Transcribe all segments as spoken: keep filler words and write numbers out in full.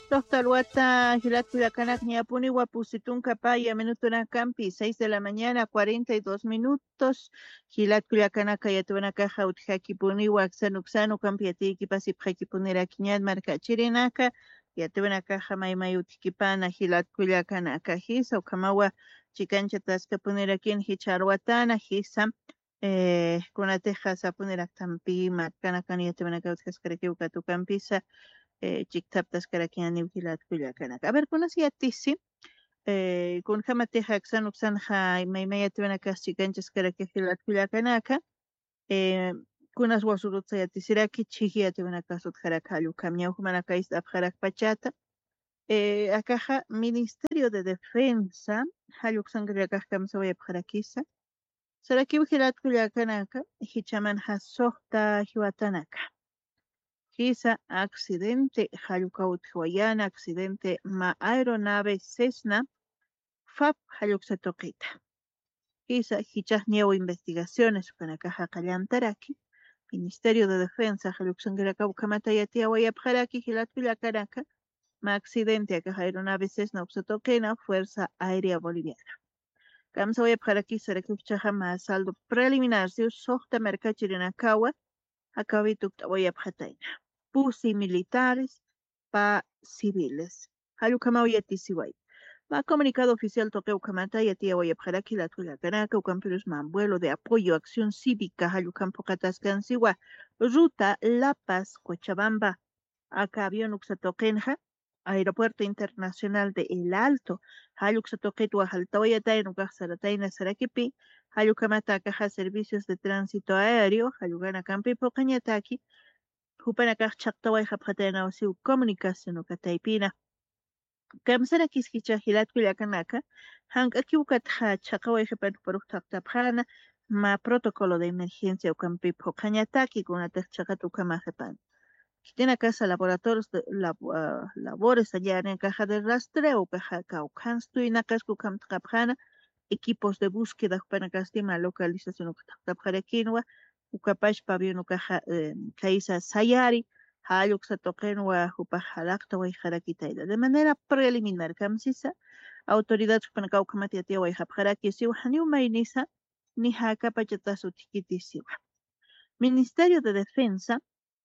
Doctor Wata, Gilat Culiacanak, Niapuni, Wapusitunca, Paya, Minutuna Campi, seis de la mañana, cuarenta y dos minutos. Gilat Culiacanaka, Yatuana Caja, Utjaki Puni, Waxanuxano, Campiatiki, Pasipjaki Punera, Kiñad, Marca Chirinaka, Yatuana Caja, Maimayutikipana, Gilat Culiacanaka, Hisa, Kamawa, Chicancha Tasca Punera, Kin, Hicharwatana, Hisa. Eh, con la teja sa poner a tampi, marcana canilla, van a causar que tu campisa, eh, chiktaptas karakiani ujilat kuyakanaka. A ver, con así a tisi, eh, con jamateja xan uxan ja, may may te van a cas chicanchas karakilat kuyakanaka, eh, con as wasurut ya tisiraki, chihia te van a casut jarakalu, kamia humanaka is abjarak pachata. Eh, acá Ministerio de Defensa, haluxan karakas se voy a abjarakisa. Saraki ujilat kuyakanaka, hichaman hasokta hiwatanaka. Quizá accidente Halukaut Huayana, accidente ma aeronave Cessna, F A P Haluxatoquita. Quizá Hichas Niego Investigaciones para Caja Callantaraki, Ministerio de Defensa Haluxangaraka Kamatayatia Wayapharaki, Hilatula Caraca, ma accidente a Caja aeronave Cessna Uxatoquena, Fuerza Aérea Boliviana. Kamsa Wayapharaki Sarakupchaja ma saldo preliminar, si usokta Mercachirinakawa, Akavituk Wayaphataina. Pusi militares pa civiles. Hayukamau yatisiway. Va comunicado oficial Toqueu Kamata y Atia Guayabjaraki la Tula Caraca, Ucampirus vuelo de apoyo, acción cívica, Hayucampo Catascansiwa, Ruta La Paz, Cochabamba, acá avión Uxatoquenja, Aeropuerto Internacional de El Alto, Hayuxatoquetua Jaltaoyatayn, Ucaxarataina Sarakipi, Hayukamata Caja Servicios de Tránsito Aéreo, Hayugana Campi Pocañataki, Hupanakaq chaqtaway hapqatayna wasiw comunicación ukataypina. Kamsara kiskicha hilat kuyakanaka, hank'aki ukatja chaqaway hapanuparuq taqtapqana, ma protocolo de emergencia ukampi phuqañataki kunataq chaqat ukama hapan. Kitina casa laboratorios de lab, uh, labores allá en caja de rastreo, caja caucanstu y nacascu kamtqapqana, equipos de búsqueda hupanakastima localización ukataqtapqarekinwa, ukapash pabio caja kaisa sayari hayuk satoqenwa upaj halaqta way harakitaida de manera preliminar kamsisa autoridades panakau kamati atia way hapjaraki siwa haniu mainisa ni haka pachatasu tikiti siwa. Ministerio de Defensa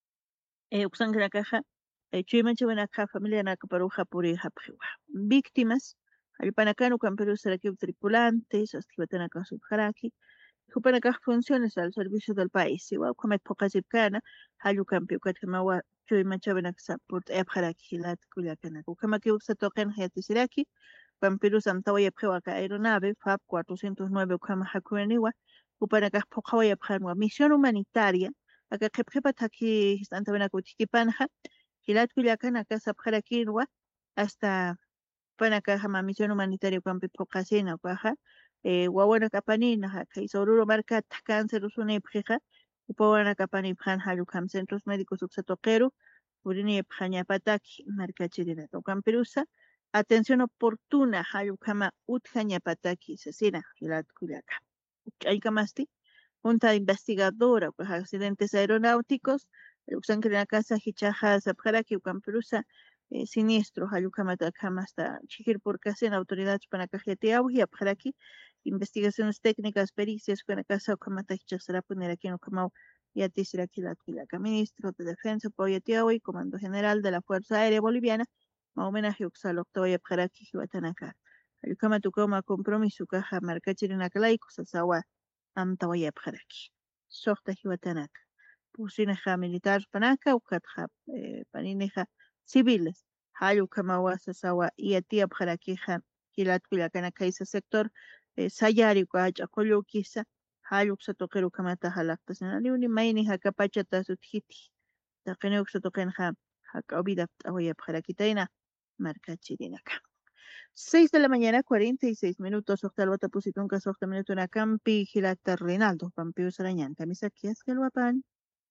eh, uxangra caja eh, chuimancha wanaka familia nakaparuja puri hapjiwa víctimas alpanakanu camperu saraki tripulantes astibatana kasubjaraki Hupanakaq funciones al servicio del país. Igual como pokazipkana, halu campio katamawa chuy machabenak saport ebharaki hilat kuliakana. Ukama que usa token hayatisiraki, Pampiru Santawa yepewaka aeronave, F A P cuatrocientos nueve ukama hakueniwa, Hupanakaq pokawa yephanwa. Misión humanitaria, acá kepepa taki histantabenak utikipanja, hilat kuliakana kasapjarakinwa, hasta Panaka hama misión humanitaria kampi pokasina ukaja, eh, wawana kapanina ha kaisoruro marca cáncer usune pjeja upawana kapani pjan halu kam centros médicos uxatoquero urini pjaña pataki marca chirina tocan perusa atención oportuna halu kama utjaña pataki sesina hilat kuyaka hay kamasti junta investigadora pues accidentes aeronáuticos uxan que la casa hichaja sapjaraki ukan perusa eh, siniestro hayukamata kamasta chihir por casena autoridades para cajeteau y apjaraki investigaciones técnicas, pericias, con la casa o como te será poner aquí en como ya te será aquí la ministro de Defensa, Poyetiawi, y Comando General de la Fuerza Aérea Boliviana, ma homenaje Uxalo, Octavia Pjaraki, Jibatanaka. El cama tu coma compromiso, caja, marcachirina calaico, sasawa, Amtawaya Pjaraki. Softa Jibatanaka. Pusineja militar panaka, Ukatja, panineja civiles. Hayu Kamawa, sasawa, y a tía Pjarakija, Hilat Kuyakanaka, ese sector. Sayari kwacha kollo kisa haluk sa tokeru kamata halakta sanali uni maini hakapacha tasutjiti taqenuk sa token ha hakabida awaya para kitaina marca chirinaka. seis de la mañana, cuarenta y seis minutos, octal bota pusitunca, socta minuto na campi, gilata Reinaldo, Pampio Sarañan, camisa kias que pan.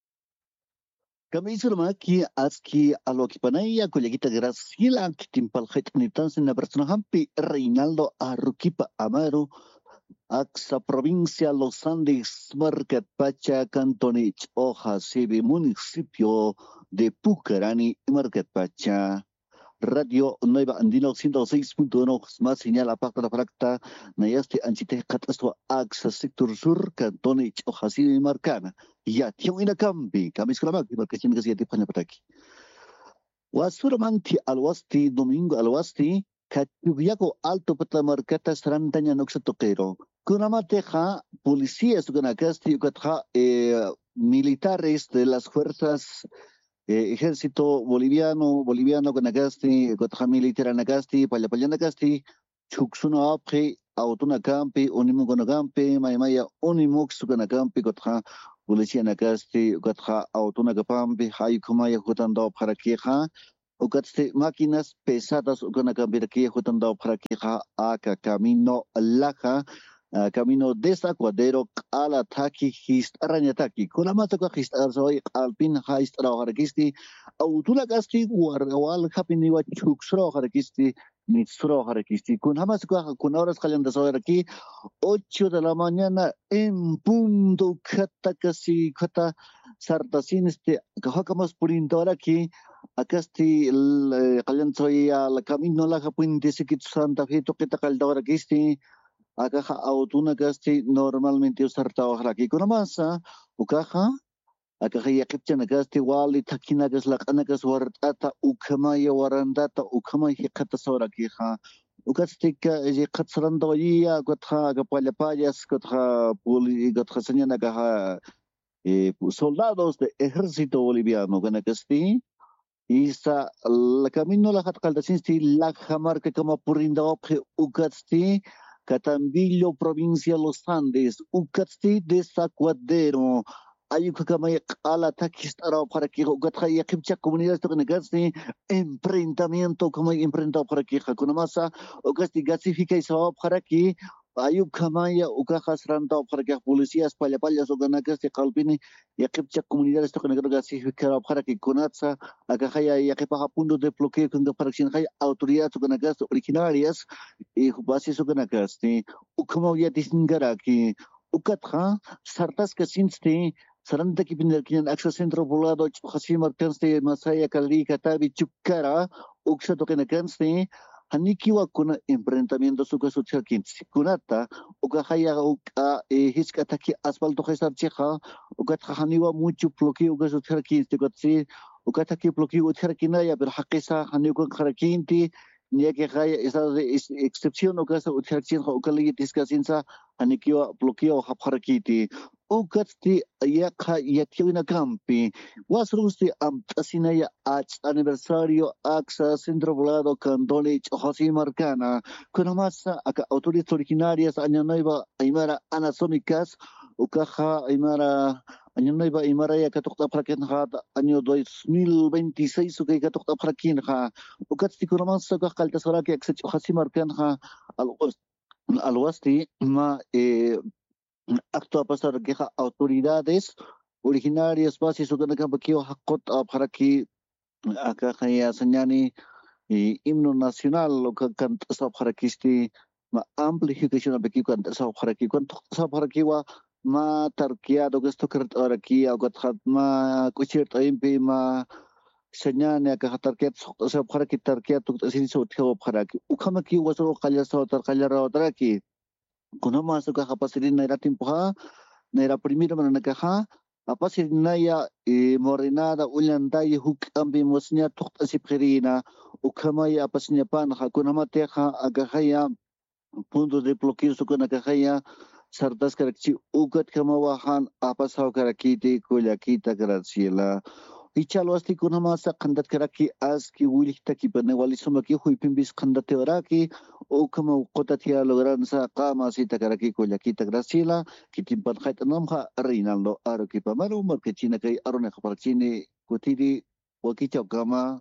Kami surmaki aski alokipanaya kolegita Graciela kitimpal hetnitan na persona hampi Reinaldo Arruquipa Amaro Axa provincia Los Andes Market Pacha Cantonich Hoja Sebe municipio de Pucarani Market Pacha Radio Nueva Andino ciento seis punto uno más señal aparte la fracta Nayaste Anchite Catastro Axa Sector Sur Cantone Ojasi y Marcana ya tiene una campi camis clamak porque tiene que ser de España para aquí Wasuramanti alwasti domingo alwasti Katubiaco alto pata marcata Sarantanya Noxa Toquero Kunamateja policías Ganacasti Ukatja militares de las fuerzas Eh, ejército boliviano, boliviano Ganagasti, Gotja militar Anagasti, Payapayanagasti, Chuxuno Apri, Autona Campi, Unimu Gonagampi, Maimaya Unimux Ganagampi, Gotja, Policía Nagasti, Gotja, Autona Gapampi, Hayukumaya Hutando Parakeja, Ugatste máquinas pesadas Ganagampi, Hutando Parakeja, Aka Camino Laja, Uh, camino desacuadero al ataque hist arañataki con la mata que hist arzoy alpin hist raharkisti autula gasti warwal hapini wa chuksro harkisti nitsro harkisti con hamas con horas kalian de soy aquí ocho de la mañana en punto kata casi kata sartasin este kahakamas purindora aquí akasti kalian soy al camino la hapin desikit santa fe to kita kaldora kisti Akaja autuna gasti normalmente usar trabajar aquí con masa, ukaja, akaja yakipchana gasti wali takina gas la anagas warata ukamaya warandata ukamaya hikata sora kiha. Ukastika je katsranda ya gotha gapala payas gotha poli gotha senyana gaha soldados de ejército boliviano ganagasti. Isa la camino la hatkaldasinsti la jamarca kama purinda opje ukasti. Catambillo, provincia Los Andes, Ucatsti de Sacuadero, Ayucacamay, Ala Taquistara para que Gataya Kipcha comunidades de Negasti, emprendimiento como emprendado para que Hakunamasa, Ocasti Gasifica y Sao para que Ayucamaya, Ucajas Randa para que policías, Palapallas o Ganagasti, Calpini, Yakipcha comunidades de Negasifica para que Conatsa, Acajaya y Akipaja punto de bloqueo con comparación hay autoridades o Ganagas originarias y bases o Ganagasti, Ucamaya Disngaraki, Ucatra, Sartas Casinsti, Saranda Kipinarkin, Axa Centro Volado, Hasimar Kansti, Masaya Kali, Katabi, Chukara, Uxato Kanakansti, Hanikiwa kuna emprendimiento suka social kinsi kunata uka haya uka hiskataki asfalto gesar cheja uka haniwa mucho bloqueo uka social kinsi kotsi uka taki bloqueo uka kinaya pero hakisa haniwa kharakinti ni que haya esa excepción uka sa uka cheja uka li diskasinsa hanikiwa bloqueo haparakiti ukatsti yakha yakiwina campi wasrusti am tasinaya ach aniversario axa centro volado candone José Marcana con masa aka autoridades originarias año nueva aymara anasónicas ukaja aymara año nueva aymara ya katokta praken ha año dos mil veintiséis uka katokta praken ha ukatsti con masa ka kalta soraki axa José Marcana al alwasti ma eh actúa pasar que autoridades originarias bases o que no hakot para que acá haya señani himno nacional lo que canta para que este ma amplificación a que canta para que cuánto para que wa ma tarkiado que esto que ahora aquí o que ma kuchir taimpi ma señani acá tarkiat para que tarkiat tu así se uteo para que ukama ki waso kaya sa tarkaya otra aquí Kuno masuk ke kapasirin naira timpoha, naira primero mana nakaha, apa sih naya morinada ulandai huk ambi musnya tuk asipirina, ukamaya apa sih pan ha kuno mateha agahaya punto de bloqueo suku nagahaya sardas karakci ugat kamawahan apa sah karakiti kulakita karatsila. Ichalo asti kuna masa kandat karaki aski wili taki bane wali somaki hui pimbis kandat teoraki o kama kota tia logran sa kama sita karaki kolaki tagrasila kitimpan khait namha Reinaldo aroki pamaru markechina kai arone khaparchini kutiri wakichau kama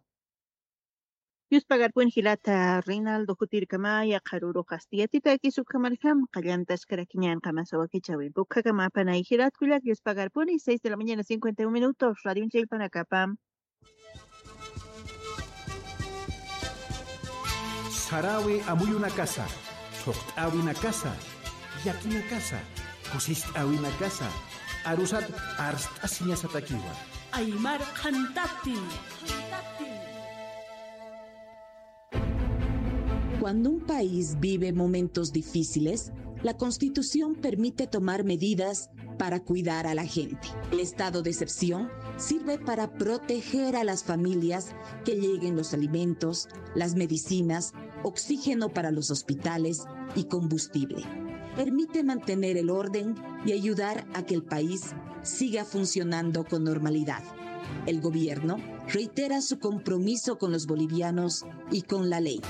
Yus pagar pun hilata Reinaldo kutir kama ya karuro Castilla tita ki sukamarham kallantas karakinyan kama sawaki chawi bukka kama panay hilat kulak yus pagar pun y seis de la mañana cincuenta y un minutos radio Unchil Panacapam. Sarawi amuy una casa, Toktawi una casa, Yaki una casa, Kusist-awi una casa, Arusat arstasinya satakiwa. Aymar Kantati. Cuando un país vive momentos difíciles, la Constitución permite tomar medidas para cuidar a la gente. El estado de excepción sirve para proteger a las familias, que lleguen los alimentos, las medicinas, oxígeno para los hospitales y combustible. Permite mantener el orden y ayudar a que el país siga funcionando con normalidad. El gobierno reitera su compromiso con los bolivianos y con la ley.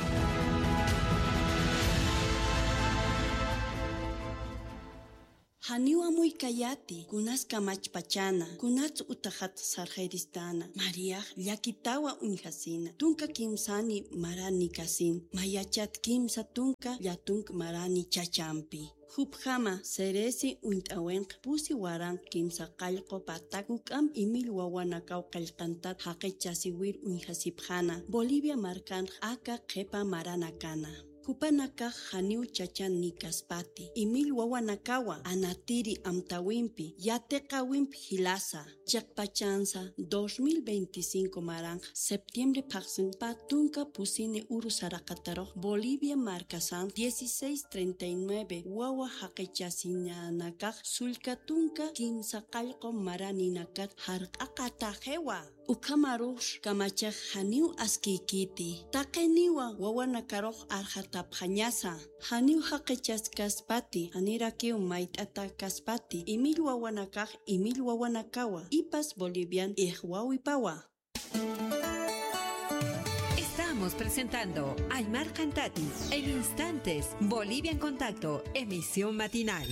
Haniwa muy kayati, kunas kamachpachana, kunats utahat sarjeristana, María yakitawa unhasina, tunka kimsani marani kasin, mayachat kimsa tunka yatunk marani chachampi. Hupjama seresi untawenk pusi waran kimsa qalqo patakukam imil wawanakaw qalqantat haqechasiwir unhasipjana, Bolivia markan aka qepa maranakana. Kupanaka haniu chachan nikaspati, imil wawanakawa, anatiri amtawimpi, yatekawimpi hilasa, chakpachanza dos mil veinticinco marang, septiembre paksinpa tunka pusine urusarakataroj, Bolivia marcasan dieciséis treinta y nueve, wawa haqechasinanakaj, sulkatunka kimsaqalqo maraninakat harqaqatajewa. Ukamarush kamachaj haniu askikiti, taqeniwa wawanakaroq arjatapjañasa, haniu haqechas kaspati, anirakiu maitata kaspati, imil wawanakaj imil wawanakawa, ipas bolivian ihwawipawa. Estamos presentando Aymar Cantati en instantes, Bolivia en Contacto, emisión matinal.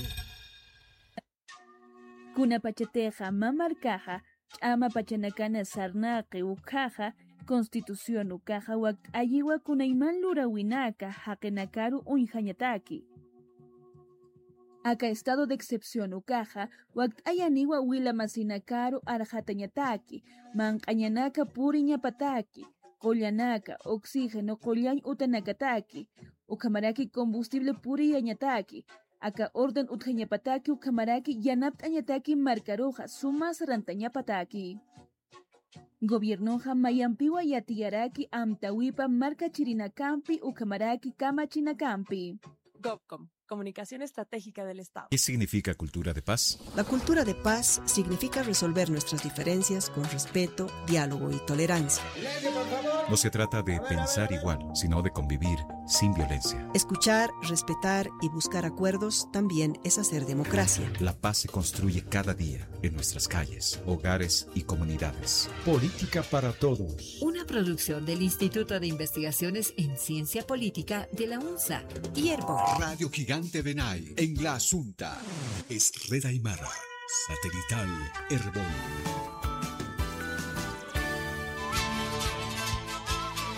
Kunapachateja mamarcaja, ama pachanacana sarnaqi ukaja, Constitución ukaja wakt ayiwa kunayman lurawinaka haqenakaru unjañataki. Aka estado de excepción ukaja wakt ayaniwa wila masinakaru arjatañataki, manqañanaka puriñapataki, qollanaka oxígeno qollañ utanakataki, ukamaraki combustible puriyañataki. Aka orden utjañapataki ukamaraki yanaptañataki marcaroja sumas rantañapataki. Gobiernoja mayampiwa yatiyaraki amtawipa marca chirinakampi ukamaraki kamachinakampi. GovCom, Comunicación Estratégica del Estado. ¿Qué significa cultura de paz? La cultura de paz significa resolver nuestras diferencias con respeto, diálogo y tolerancia. No se trata de pensar igual, sino de convivir sin violencia. Escuchar, respetar y buscar acuerdos también es hacer democracia. La paz se construye cada día en nuestras calles, hogares y comunidades. Política para todos. Una producción del Instituto de Investigaciones en Ciencia Política de la UNSA y Herbol. Radio Gigante Benay en La Asunta. Es Red Aymara. Satelital Herbol.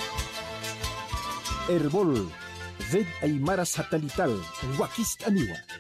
Herbol, Red Aymara Satelital, Huaquist Aniwa.